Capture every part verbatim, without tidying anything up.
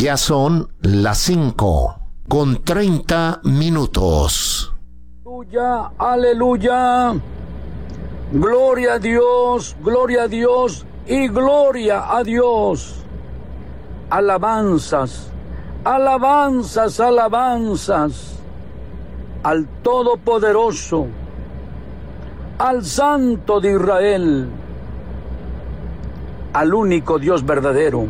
Ya son las cinco con treinta minutos. Aleluya, aleluya. Gloria a Dios, gloria a Dios y gloria a Dios. Alabanzas, alabanzas, alabanzas al Todopoderoso, al Santo de Israel, al único Dios verdadero,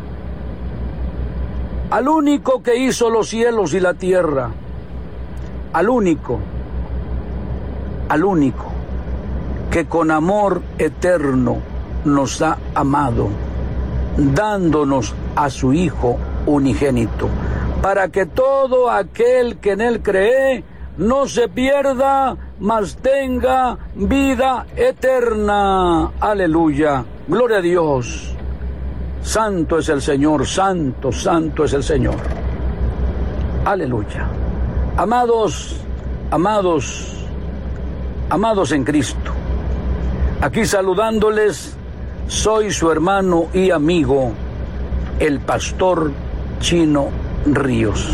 al único que hizo los cielos y la tierra, al único, al único que con amor eterno nos ha amado, dándonos a su Hijo unigénito, para que todo aquel que en Él cree no se pierda, mas tenga vida eterna. Aleluya, gloria a Dios. Santo es el Señor, santo, santo es el Señor. Aleluya. Amados, amados, amados en Cristo, aquí saludándoles, soy su hermano y amigo, el pastor Chino Ríos.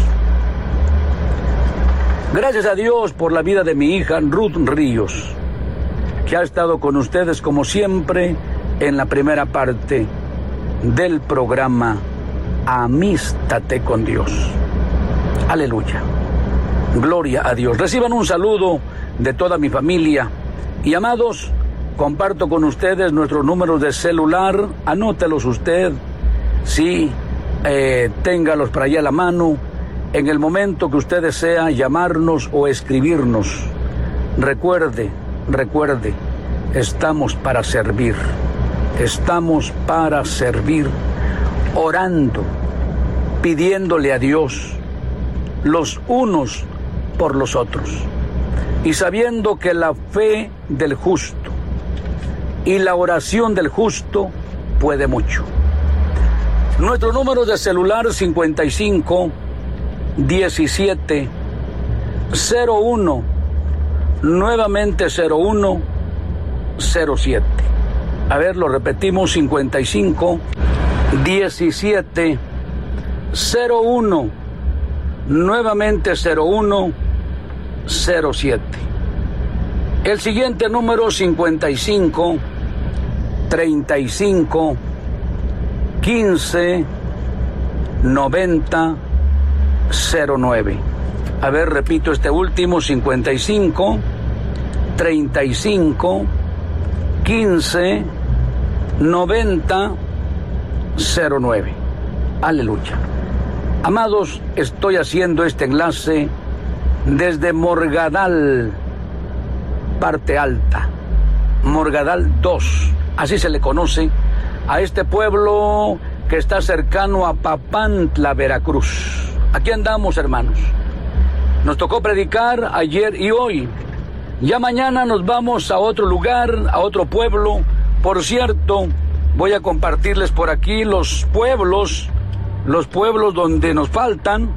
Gracias a Dios por la vida de mi hija Ruth Ríos, que ha estado con ustedes como siempre en la primera parte del programa Amístate con Dios. Aleluya. Gloria a Dios. Reciban un saludo de toda mi familia. Y amados, comparto con ustedes nuestros números de celular. Anótelos usted. Sí, eh, téngalos para allá a la mano. En el momento que usted desea llamarnos o escribirnos, recuerde, recuerde, estamos para servir. Estamos para servir, orando, pidiéndole a Dios los unos por los otros, y sabiendo que la fe del justo y la oración del justo puede mucho. Nuestro número de celular cincuenta y cinco diecisiete cero uno, nuevamente cero uno cero siete. A ver, lo repetimos, cincuenta y cinco diecisiete cero uno, nuevamente cero uno cero siete. El siguiente número, cincuenta y cinco treinta y cinco quince noventa cero nueve. A ver, repito este último, cincuenta y cinco treinta y cinco quince noventa cero nueve. Aleluya. Amados, estoy haciendo este enlace desde Morgadal, parte alta, Morgadal dos, así se le conoce a este pueblo que está cercano a Papantla, Veracruz. Aquí andamos, hermanos. Nos tocó predicar ayer y hoy. Ya mañana nos vamos a otro lugar, a otro pueblo. Por cierto, voy a compartirles por aquí los pueblos, los pueblos donde nos faltan,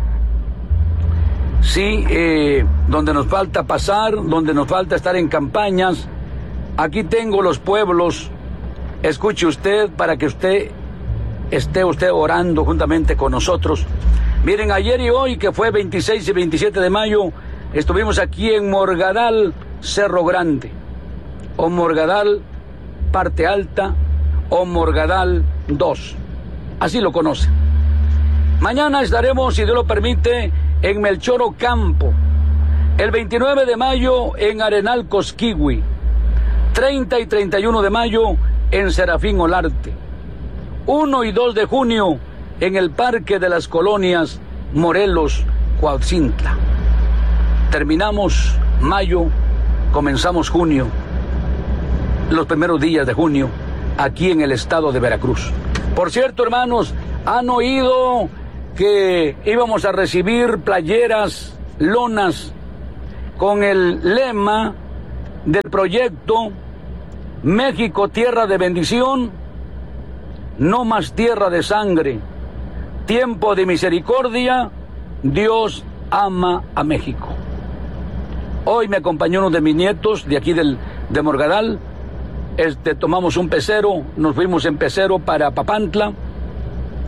sí, eh, donde nos falta pasar, donde nos falta estar en campañas. Aquí tengo los pueblos. Escuche usted para que usted esté usted orando juntamente con nosotros. Miren, ayer y hoy, que fue veintiséis y veintisiete de mayo, estuvimos aquí en Morgadal, Cerro Grande, o Morgadal, parte alta, o Morgadal dos, así lo conocen. Mañana estaremos, si Dios lo permite, en Melchor Ocampo, el veintinueve de mayo en Arenal Cosquigui, treinta y treinta y uno de mayo en Serafín Olarte, uno y dos de junio en el Parque de las Colonias Morelos, Cuauhtzintlán. Terminamos mayo, comenzamos junio, los primeros días de junio, aquí en el estado de Veracruz. Por cierto, hermanos, han oído que íbamos a recibir playeras, lonas, con el lema del proyecto México, tierra de bendición, no más tierra de sangre, tiempo de misericordia, Dios ama a México. Hoy me acompañó uno de mis nietos de aquí del, de Morgadal. Este, tomamos un pecero, nos fuimos en pecero para Papantla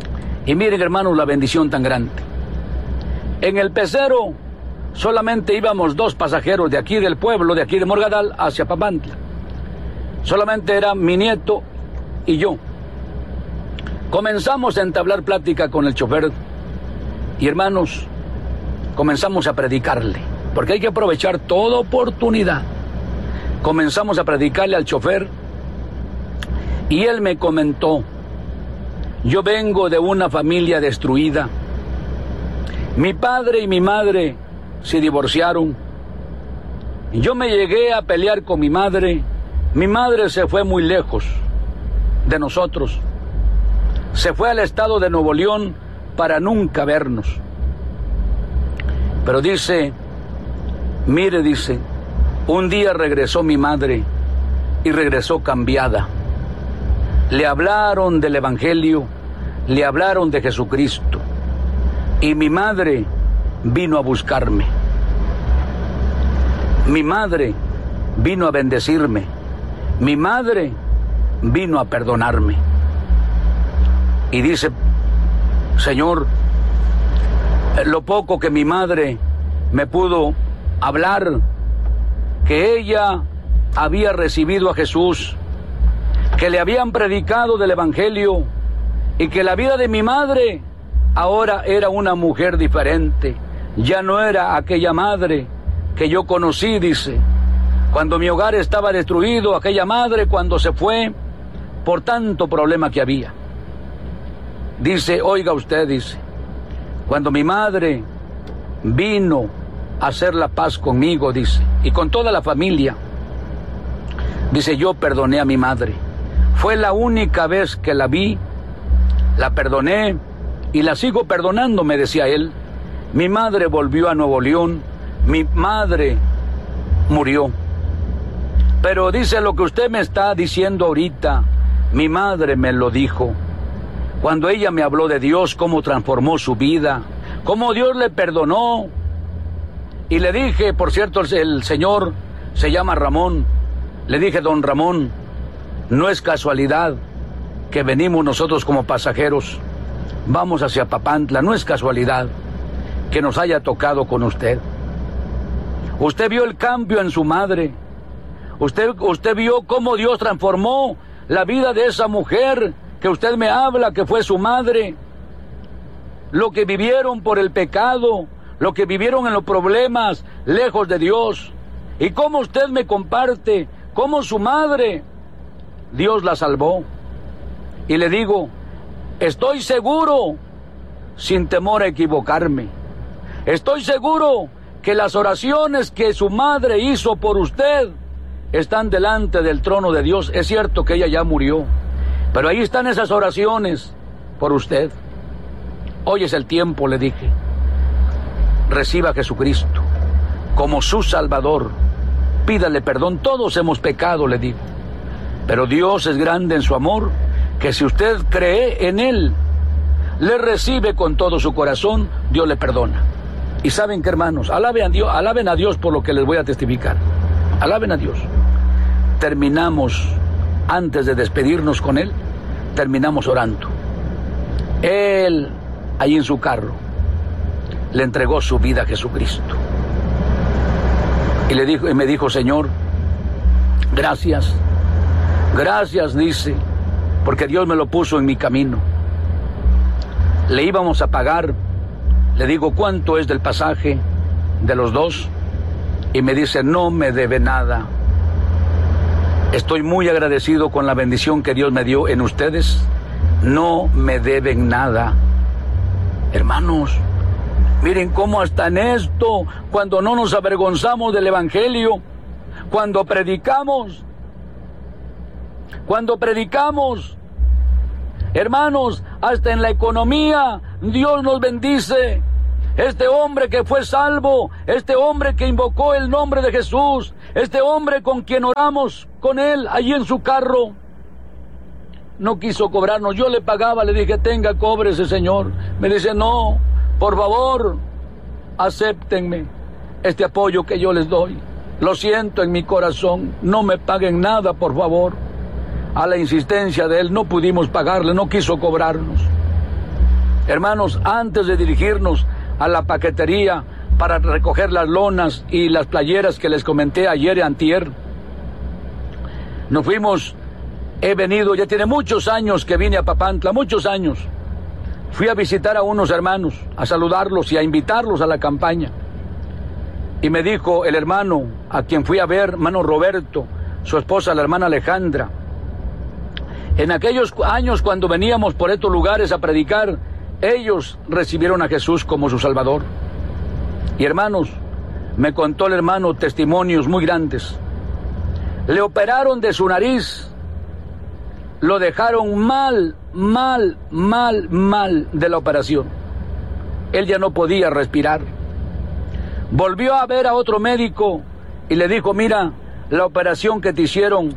Y miren, hermanos, la bendición tan grande. En el pecero solamente íbamos dos pasajeros de aquí del pueblo, de aquí de Morgadal, hacia Papantla. Solamente era mi nieto y yo. Comenzamos a entablar plática con el chofer y, hermanos, comenzamos a predicarle, porque hay que aprovechar toda oportunidad. Comenzamos a predicarle al chofer y él me comentó: yo vengo de una familia destruida. Mi padre y mi madre se divorciaron. Yo me llegué a pelear con mi madre. Mi madre se fue muy lejos de nosotros. Se fue al estado de Nuevo León para nunca vernos. Pero dice, mire, dice, un día regresó mi madre y regresó cambiada. Le hablaron del Evangelio, le hablaron de Jesucristo. Y mi madre vino a buscarme. Mi madre vino a bendecirme. Mi madre vino a perdonarme. Y dice, Señor, lo poco que mi madre me pudo hablar, que ella había recibido a Jesús, que le habían predicado del Evangelio y que la vida de mi madre ahora era una mujer diferente. Ya no era aquella madre que yo conocí, dice, cuando mi hogar estaba destruido, aquella madre cuando se fue por tanto problema que había. Dice, oiga usted, dice, cuando mi madre vino a hacer la paz conmigo, dice, y con toda la familia, dice, yo perdoné a mi madre. Fue la única vez que la vi, la perdoné y la sigo perdonando, me decía él. Mi madre volvió a Nuevo León, mi madre murió. Pero dice, lo que usted me está diciendo ahorita, mi madre me lo dijo. Cuando ella me habló de Dios, cómo transformó su vida, cómo Dios le perdonó. Y le dije, por cierto, el, el señor se llama Ramón. Le dije, don Ramón, no es casualidad que venimos nosotros como pasajeros, vamos hacia Papantla, no es casualidad que nos haya tocado con usted. Usted vio el cambio en su madre. Usted, usted vio cómo Dios transformó la vida de esa mujer que usted me habla, que fue su madre. Lo que vivieron por el pecado, lo que vivieron en los problemas, lejos de Dios. Y cómo usted me comparte, cómo su madre, Dios la salvó. Y le digo, estoy seguro, sin temor a equivocarme, estoy seguro que las oraciones que su madre hizo por usted están delante del trono de Dios. Es cierto que ella ya murió, pero ahí están esas oraciones por usted. Hoy es el tiempo, le dije. Reciba a Jesucristo como su Salvador. Pídale perdón. Todos hemos pecado, le digo. Pero Dios es grande en su amor, que si usted cree en Él, le recibe con todo su corazón, Dios le perdona. Y saben que, hermanos, alaben a Dios, alaben a Dios por lo que les voy a testificar. Alaben a Dios. Terminamos, antes de despedirnos con Él, terminamos orando. Él, ahí en su carro, le entregó su vida a Jesucristo. Y, le dijo, y me dijo, Señor, gracias, gracias, dice, porque Dios me lo puso en mi camino. Le íbamos a pagar, le digo, ¿cuánto es del pasaje de los dos? Y me dice, no me debe nada. Estoy muy agradecido con la bendición que Dios me dio en ustedes. No me deben nada. Hermanos, miren cómo hasta en esto, cuando no nos avergonzamos del Evangelio, cuando predicamos, cuando predicamos, hermanos, hasta en la economía, Dios nos bendice. Este hombre que fue salvo, este hombre que invocó el nombre de Jesús, este hombre con quien oramos con él allí en su carro, no quiso cobrarnos. Yo le pagaba, le dije, tenga, cóbrese, señor. Me dice, no, por favor, acéptenme este apoyo que yo les doy. Lo siento en mi corazón, no me paguen nada, por favor. A la insistencia de él no pudimos pagarle, no quiso cobrarnos. Hermanos, antes de dirigirnos a la paquetería para recoger las lonas y las playeras que les comenté ayer y antier, nos fuimos, he venido, ya tiene muchos años que vine a Papantla, muchos años. Fui a visitar a unos hermanos, a saludarlos y a invitarlos a la campaña. Y me dijo el hermano a quien fui a ver, hermano Roberto, su esposa, la hermana Alejandra, en aquellos años cuando veníamos por estos lugares a predicar, ellos recibieron a Jesús como su Salvador. Y hermanos, me contó el hermano testimonios muy grandes. Le operaron de su nariz, lo dejaron mal, mal, mal, mal de la operación. Él ya no podía respirar. Volvió a ver a otro médico y le dijo, mira, la operación que te hicieron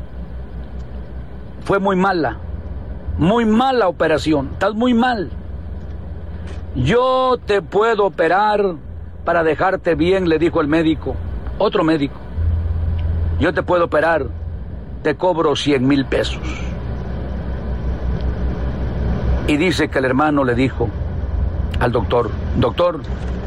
fue muy mala, muy mala operación, estás muy mal. Yo te puedo operar para dejarte bien, le dijo el médico, otro médico. Yo te puedo operar, te cobro cien mil pesos. Y dice que el hermano le dijo al doctor, doctor,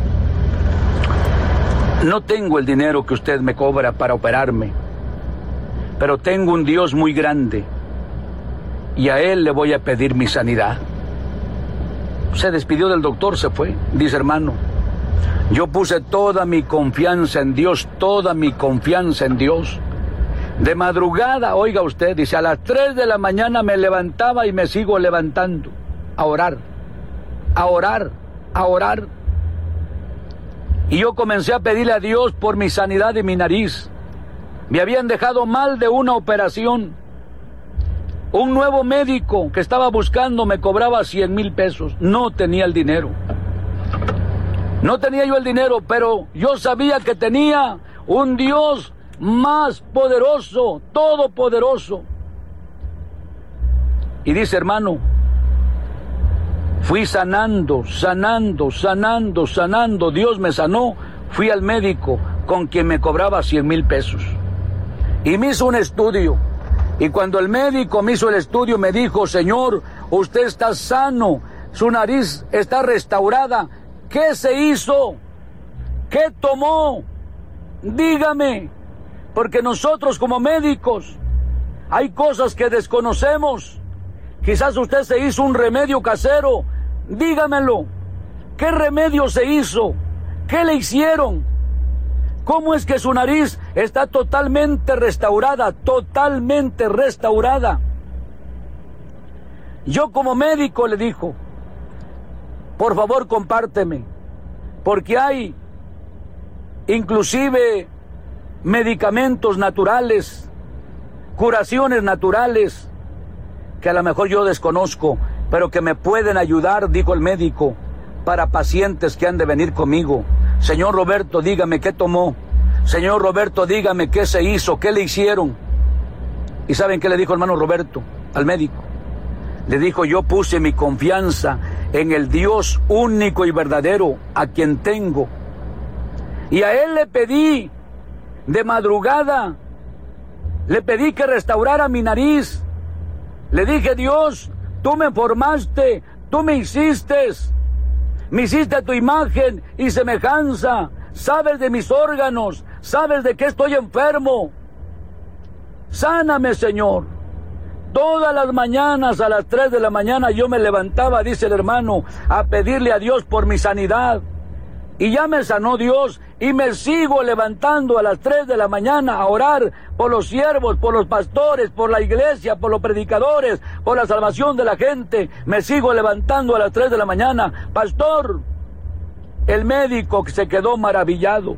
no tengo el dinero que usted me cobra para operarme, pero tengo un Dios muy grande y a Él le voy a pedir mi sanidad. Se despidió del doctor, se fue. Dice, hermano, yo puse toda mi confianza en Dios, toda mi confianza en Dios. De madrugada, oiga usted, dice, a las tres de la mañana me levantaba y me sigo levantando a orar, a orar, a orar. Y yo comencé a pedirle a Dios por mi sanidad de mi nariz. Me habían dejado mal de una operación. Un nuevo médico que estaba buscando me cobraba cien mil pesos. No tenía el dinero. No tenía yo el dinero, pero yo sabía que tenía un Dios más poderoso, todopoderoso. Y dice, hermano, fui sanando, sanando, sanando, sanando. Dios me sanó. Fui al médico con quien me cobraba cien mil pesos. Y me hizo un estudio. Y cuando el médico me hizo el estudio, me dijo, señor, usted está sano, su nariz está restaurada. ¿Qué se hizo? ¿Qué tomó? Dígame, porque nosotros como médicos hay cosas que desconocemos. Quizás usted se hizo un remedio casero. Dígamelo. ¿Qué remedio se hizo? ¿Qué le hicieron? ¿Cómo es que su nariz está totalmente restaurada, totalmente restaurada? Yo como médico le dijo, por favor compárteme, porque hay inclusive medicamentos naturales, curaciones naturales, que a lo mejor yo desconozco, pero que me pueden ayudar, dijo el médico, para pacientes que han de venir conmigo. Señor Roberto, dígame qué tomó. Señor Roberto, dígame qué se hizo, qué le hicieron. ¿Y saben qué le dijo el hermano Roberto al médico? Le dijo, yo puse mi confianza en el Dios único y verdadero a quien tengo. Y a Él le pedí de madrugada, le pedí que restaurara mi nariz. Le dije, Dios, tú me formaste, tú me hiciste. Me hiciste a tu imagen y semejanza. Sabes de mis órganos. Sabes de que estoy enfermo. Sáname, Señor. Todas las mañanas a las tres de la mañana yo me levantaba, dice el hermano, a pedirle a Dios por mi sanidad. Y ya me sanó Dios y me sigo levantando a las tres de la mañana a orar por los siervos, por los pastores, por la iglesia, por los predicadores, por la salvación de la gente. Me sigo levantando a las tres de la mañana. Pastor, el médico que se quedó maravillado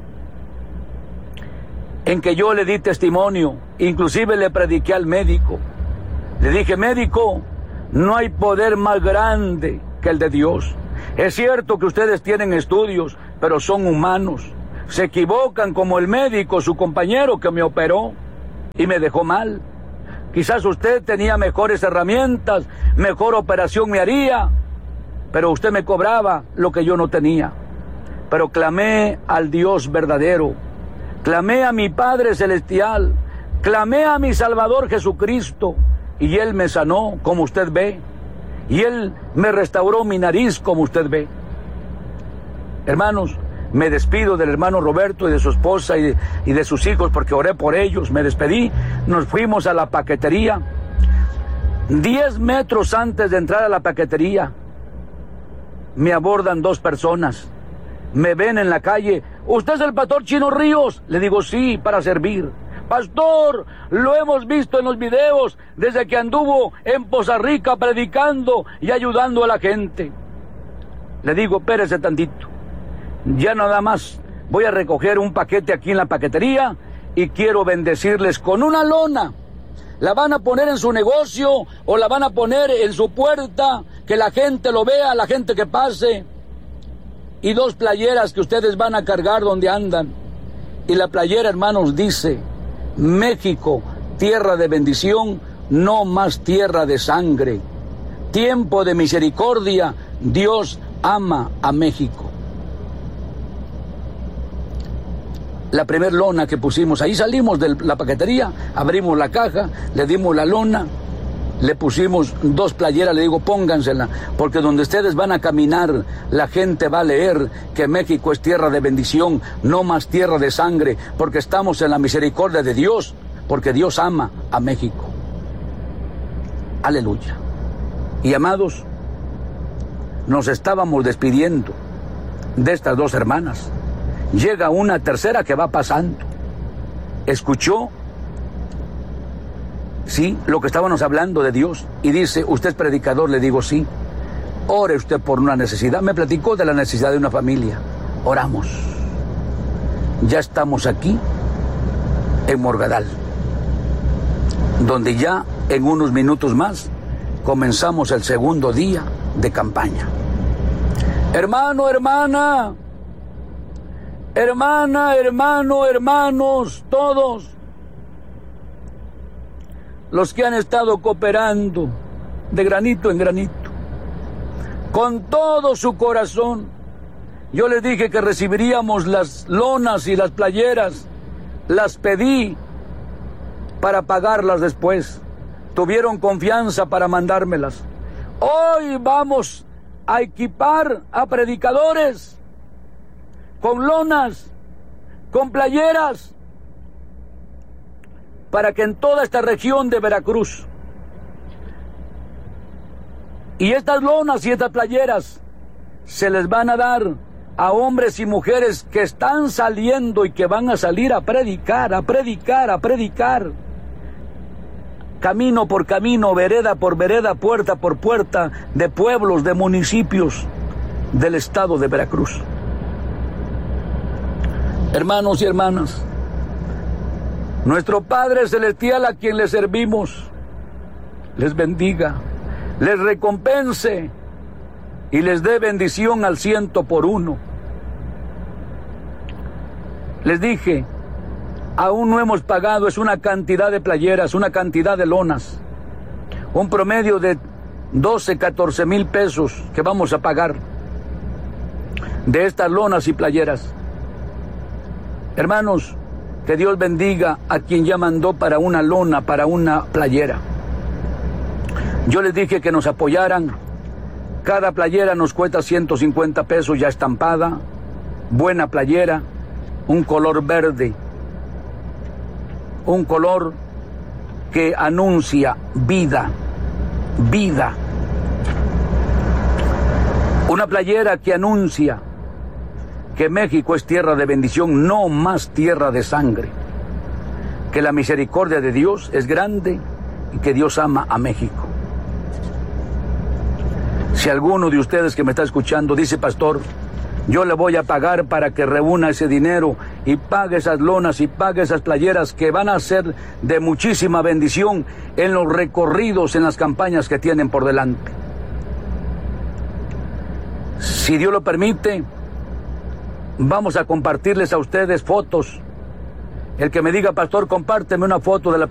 en que yo le di testimonio, inclusive le prediqué al médico. Le dije, médico, no hay poder más grande que el de Dios. Es cierto que ustedes tienen estudios, pero son humanos. Se equivocan como el médico, su compañero que me operó y me dejó mal. Quizás usted tenía mejores herramientas, mejor operación me haría, pero usted me cobraba lo que yo no tenía. Pero clamé al Dios verdadero, clamé a mi Padre Celestial, clamé a mi Salvador Jesucristo, y Él me sanó, como usted ve. y Él me restauró mi nariz, como usted ve. Hermanos, me despido del hermano Roberto y de su esposa y de, y de sus hijos, porque oré por ellos. Me despedí, nos fuimos a la paquetería. Diez metros antes de entrar a la paquetería, me abordan dos personas. Me ven en la calle. ¿Usted es el pastor Chino Ríos? Le digo, sí, para servir. Pastor, lo hemos visto en los videos desde que anduvo en Poza Rica predicando y ayudando a la gente. Le digo, espérese tantito. Ya nada más voy a recoger un paquete aquí en la paquetería y quiero bendecirles con una lona. La van a poner en su negocio o la van a poner en su puerta, que la gente lo vea, la gente que pase. Y dos playeras que ustedes van a cargar donde andan. Y la playera, hermanos, dice: México, tierra de bendición, no más tierra de sangre. Tiempo de misericordia, Dios ama a México. La primer lona que pusimos, ahí salimos de la paquetería, abrimos la caja, le dimos la lona, le pusimos dos playeras, le digo, póngansela, porque donde ustedes van a caminar, la gente va a leer que México es tierra de bendición, no más tierra de sangre, porque estamos en la misericordia de Dios, porque Dios ama a México. Aleluya. Y amados, nos estábamos despidiendo de estas dos hermanas. Llega una tercera que va pasando. Escuchó, sí, lo que estábamos hablando de Dios. Y dice, ¿usted es predicador? Le digo, sí. Ore usted por una necesidad. Me platicó de la necesidad de una familia. Oramos. Ya estamos aquí, en Morgadal, donde ya en unos minutos más comenzamos el segundo día de campaña. Hermano, hermana, hermana, hermano, hermanos, todos los que han estado cooperando de granito en granito, con todo su corazón. Yo les dije que recibiríamos las lonas y las playeras, las pedí para pagarlas después. Tuvieron confianza para mandármelas. Hoy vamos a equipar a predicadores con lonas, con playeras, para que en toda esta región de Veracruz, y estas lonas y estas playeras se les van a dar a hombres y mujeres que están saliendo y que van a salir a predicar, a predicar, a predicar, camino por camino, vereda por vereda, puerta por puerta, de pueblos, de municipios del estado de Veracruz. Hermanos y hermanas, nuestro Padre Celestial, a quien le servimos, les bendiga, les recompense y les dé bendición al ciento por uno. Les dije, aún no hemos pagado, es una cantidad de playeras, una cantidad de lonas, un promedio de doce, catorce mil pesos que vamos a pagar de estas lonas y playeras. Hermanos, que Dios bendiga a quien ya mandó para una lona, para una playera. Yo les dije que nos apoyaran. Cada playera nos cuesta ciento cincuenta pesos ya estampada, buena playera, un color verde, un color que anuncia vida, vida. Una playera que anuncia que México es tierra de bendición, no más tierra de sangre. Que la misericordia de Dios es grande y que Dios ama a México. Si alguno de ustedes que me está escuchando dice, pastor, yo le voy a pagar para que reúna ese dinero y pague esas lonas y pague esas playeras que van a ser de muchísima bendición en los recorridos, en las campañas que tienen por delante. Si Dios lo permite, vamos a compartirles a ustedes fotos. El que me diga, pastor, compárteme una foto de la